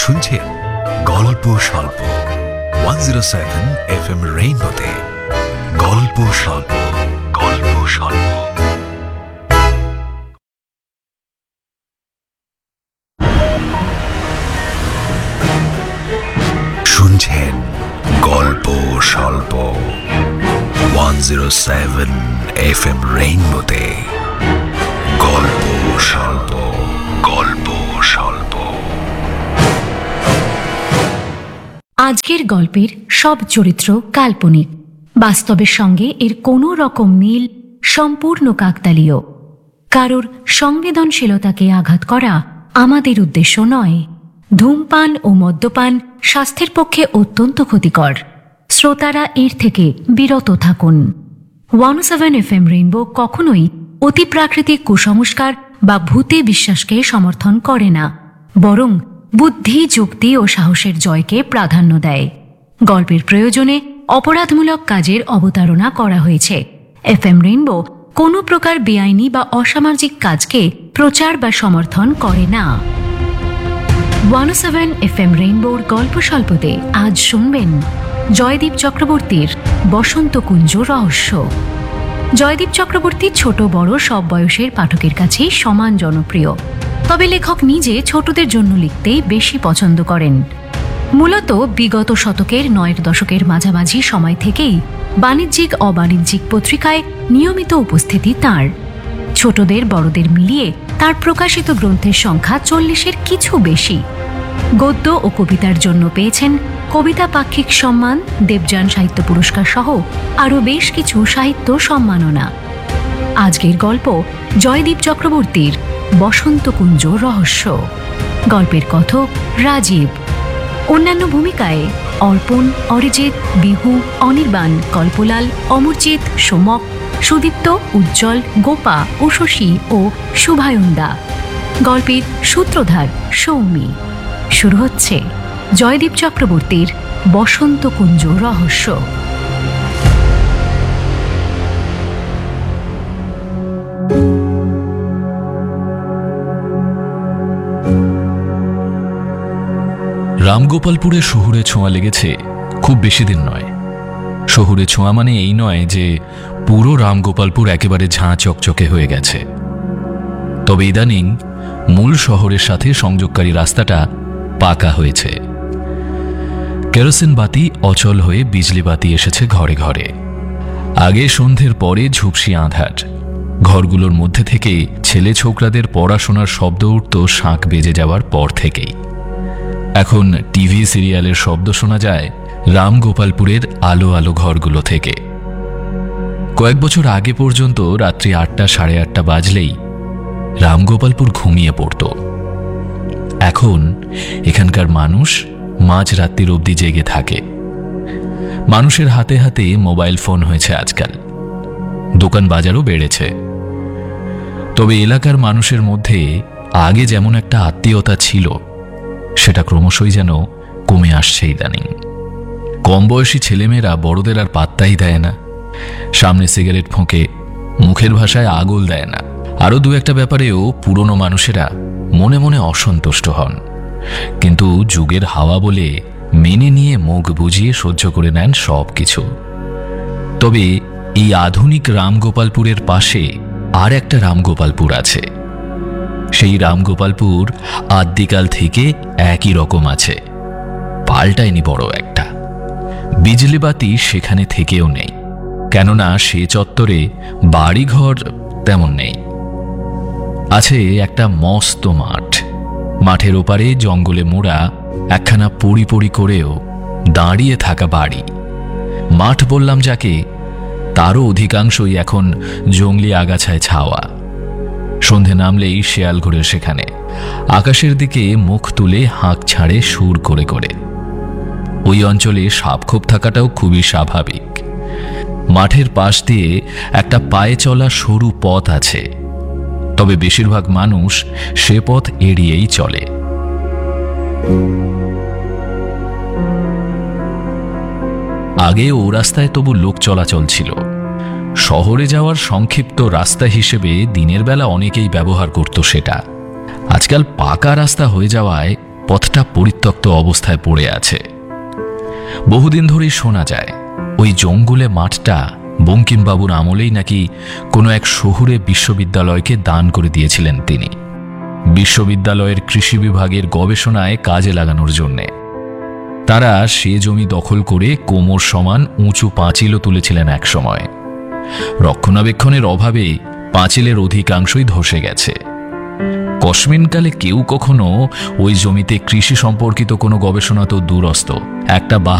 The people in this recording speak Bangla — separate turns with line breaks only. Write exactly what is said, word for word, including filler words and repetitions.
শুনছেন গল্প স্বল্প one zero seven F M রেইনবোতে। গল্প স্বল্প গল্প স্বল্প শুনছেন গল্প স্বল্প one zero seven F M রেইনবোতে। গল্প স্বল্প গল্প স্বল্প।
আজকের গল্পের সব চরিত্র কাল্পনিক, বাস্তবের সঙ্গে এর কোনো রকম মিল সম্পূর্ণ কাকতালীয়। কারোর সংবেদনশীলতাকে আঘাত করা আমাদের উদ্দেশ্য নয়। ধূমপান ও মদ্যপান স্বাস্থ্যের পক্ষে অত্যন্ত ক্ষতিকর। শ্রোতারা এর থেকে বিরত থাকুন। One seven F M rainbow কখনোই অতিপ্রাকৃতিক কুসংস্কার বা ভূতে বিশ্বাসকে সমর্থন করে না, বরং বুদ্ধি, যুক্তি ও সাহসের জয়কে প্রাধান্য দেয়। গল্পের প্রয়োজনে অপরাধমূলক কাজের অবতারণা করা হয়েছে। এফ এম রেইনবো কোনো প্রকার বেআইনি বা অসামাজিক কাজকে প্রচার বা সমর্থন করে না। ওয়ান সেভেন এফ এম রেইনবোর গল্প স্বল্পতে আজ শুনবেন জয়দীপ চক্রবর্তীর বসন্তকুঞ্জ রহস্য। জয়দীপ চক্রবর্তী ছোট বড় সব বয়সের পাঠকের কাছেই সমান জনপ্রিয়, তবে লেখক নিজে ছোটদের জন্য লিখতেই বেশি পছন্দ করেন। মূলত বিগত শতকের নয়ের দশকের মাঝামাঝি সময় থেকেই বাণিজ্যিক অবাণিজ্যিক পত্রিকায় নিয়মিত উপস্থিতি তাঁর। ছোটদের বড়দের মিলিয়ে তার প্রকাশিত গ্রন্থের সংখ্যা চল্লিশের কিছু বেশি। গদ্য ও কবিতার জন্য পেয়েছেন কবিতা পাক্ষিক সম্মান, দেবযান সাহিত্য পুরস্কার সহ আরও বেশ কিছু সাহিত্য সম্মাননা। আজকের গল্প জয়দীপ চক্রবর্তীর বসন্তকুঞ্জ রহস্য। গল্পের কথক রাজীব। অন্যান্য ভূমিকায় অর্পণ, অরিজিৎ, বিহু, অনির্বাণ, কল্পলাল, অমরজিৎ, সোমক, সুদীপ্ত, উজ্জ্বল, গোপা, উষসী ও শুভায়ুন্দা। গল্পের সূত্রধার সৌমি। শুরু হচ্ছে জয়দীপ চক্রবর্তীর বসন্তকুঞ্জ রহস্য।
রামগোপালপুরে শহুরে ছোঁয়া লেগেছে খুব বেশি দিন নয়। শহুরে ছোঁয়া মানে এই নয় যে পুরো রামগোপালপুর একেবারে ঝাঁ চকচকে হয়ে গেছে। তবে ইদানিং মূল শহরের সাথে সংযোগকারী রাস্তাটা পাকা হয়েছে। কেরোসিন বাতি অচল হয়ে বিজলি বাতি এসেছে ঘরে ঘরে। আগে সন্ধ্যের পরে ঝুপসি আঁধার। ঘরগুলোর মধ্যে থেকে ছেলে ছোকরাদের পড়াশোনার শব্দ উঠত শাঁখ বেজে যাওয়ার পর থেকেই। এখন টিভি সিরিয়ালের শব্দ শোনা যায় রামগোপালপুরের আলো আলো ঘরগুলো থেকে। কয়েক বছর আগে পর্যন্ত রাত্রি আটটা সাড়ে আটটা বাজলেই রামগোপালপুর ঘুমিয়ে পড়ত। এখন এখানকার মানুষ মাঝরাত্রির অবধি জেগে থাকে। মানুষের হাতে হাতে মোবাইল ফোন হয়েছে আজকাল। দোকান বাজারও বেড়েছে। তবে এলাকার মানুষের মধ্যে আগে যেমন একটা আত্মীয়তা ছিল, সেটা ক্রমশই যেন কমে আসছে ইদানিং। কম বয়সী ছেলেমেয়েরা বড়দের আর পাত্তাই দেয় না। সামনে সিগারেট ফোঁকে, মুখের ভাষায় আগল দেয় না। আরও দু একটা ব্যাপারেও পুরনো মানুষেরা মনে মনে অসন্তুষ্ট হন, কিন্তু যুগের হাওয়া বলে মেনে নিয়ে মুখ বুজিয়ে সহ্য করে নেন সব কিছু। তবে এই আধুনিক রামগোপালপুরের পাশে আর একটা রামগোপালপুর আছে। সেই রামগোপালপুর আদ্যিকাল থেকে একই রকম আছে, পাল্টায়নি বড় একটা। বিজলি বাতি সেখানে থেকেও নেই, কেননা সে চত্বরে বাড়িঘর তেমন নেই। আছে একটা মস্ত মাঠ। মাঠের ওপারে জঙ্গলে মোড়া একখানা পড়ি পড়ি করেও দাঁড়িয়ে থাকা বাড়ি। মাঠ বললাম যাকে, তারও অধিকাংশই এখন জঙ্গলি আগাছায় ছাওয়া। সন্ধে নামলেই শেয়াল ঘুরে সেখানে, আকাশের দিকে মুখ তুলে হাঁক ছাড়ে সুর করে করে। ওই অঞ্চলে সাপখোপ থাকাটাও খুবই স্বাভাবিক। মাঠের পাশ দিয়ে একটা পায়ে চলা সরু পথ আছে, তবে বেশিরভাগ মানুষ সে পথ এড়িয়েই চলে। আগে ও রাস্তায় তবু লোক চলাচল ছিল। শহরে যাওয়ার সংক্ষিপ্ত রাস্তা হিসেবে দিনের বেলা অনেকেই ব্যবহার করত সেটা। আজকাল পাকা রাস্তা হয়ে যাওয়ায় পথটা পরিত্যক্ত অবস্থায় পড়ে আছে। বহুদিন ধরেই শোনা যায় ওই জঙ্গলে মাঠটা বঙ্কিমবাবুর আমলেই নাকি কোনো এক শহুরে বিশ্ববিদ্যালয়কে দান করে দিয়েছিলেন তিনি, বিশ্ববিদ্যালয়ের কৃষি বিভাগের গবেষণায় কাজে লাগানোর জন্যে। তারা সে জমি দখল করে কোমর সমান উঁচু পাঁচিলও তুলেছিলেন এক সময়। রক্ষণাবেক্ষণের অভাবে পাঁচিলের অধিকাংশই ধসে গেছে। কসমিনকালে কেউ কখনো ওই জমিতে কৃষি সম্পর্কিত কোনো গবেষণা তো দূরস্থ, একটা